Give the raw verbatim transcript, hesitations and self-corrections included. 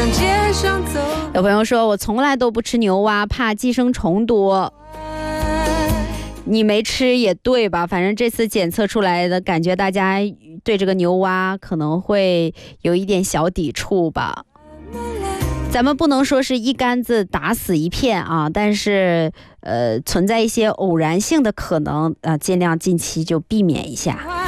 有朋友说我从来都不吃牛蛙，怕寄生虫多。你没吃也对吧，反正这次检测出来的感觉大家对这个牛蛙可能会有一点小抵触吧。咱们不能说是一竿子打死一片啊，但是呃存在一些偶然性的可能啊、呃，尽量近期就避免一下。